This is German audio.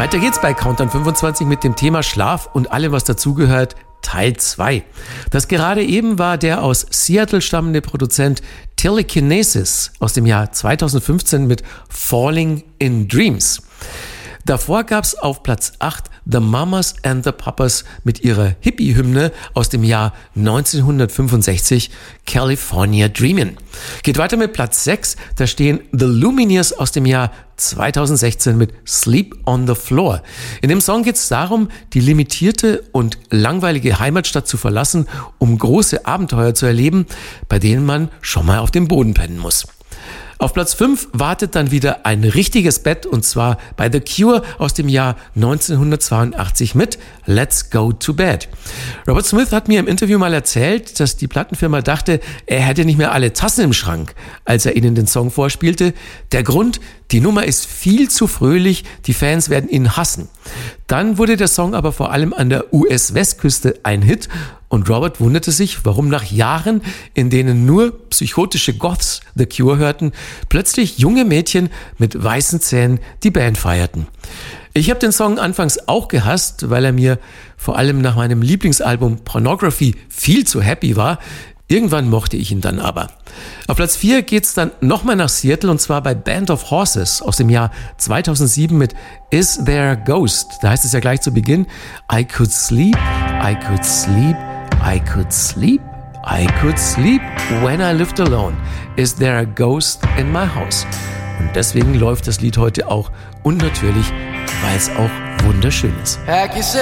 Weiter geht's bei Countdown 25 mit dem Thema Schlaf und allem, was dazugehört, Teil 2. Das gerade eben war der aus Seattle stammende Produzent Telekinesis aus dem Jahr 2015 mit Falling in Dreams. Davor gab's auf Platz 8 The Mamas and the Papas mit ihrer Hippie-Hymne aus dem Jahr 1965, California Dreamin'. Geht weiter mit Platz 6, da stehen The Lumineers aus dem Jahr 2016 mit Sleep on the Floor. In dem Song geht es darum, die limitierte und langweilige Heimatstadt zu verlassen, um große Abenteuer zu erleben, bei denen man schon mal auf dem Boden pennen muss. Auf Platz 5 wartet dann wieder ein richtiges Bett, und zwar bei The Cure aus dem Jahr 1982 mit Let's Go to Bed. Robert Smith hat mir im Interview mal erzählt, dass die Plattenfirma dachte, er hätte nicht mehr alle Tassen im Schrank, als er ihnen den Song vorspielte. Der Grund: die Nummer ist viel zu fröhlich, die Fans werden ihn hassen. Dann wurde der Song aber vor allem an der US-Westküste ein Hit, und Robert wunderte sich, warum nach Jahren, in denen nur psychotische Goths The Cure hörten, plötzlich junge Mädchen mit weißen Zähnen die Band feierten. Ich habe den Song anfangs auch gehasst, weil er mir vor allem nach meinem Lieblingsalbum Pornography viel zu happy war. Irgendwann mochte ich ihn dann aber. Auf Platz 4 geht's dann nochmal nach Seattle, und zwar bei Band of Horses aus dem Jahr 2007 mit Is There a Ghost? Da heißt es ja gleich zu Beginn: I could sleep, I could sleep, I could sleep, I could sleep when I lived alone. Is there a ghost in my house? Und deswegen läuft das Lied heute auch, und natürlich, weil es auch wunderschön ist.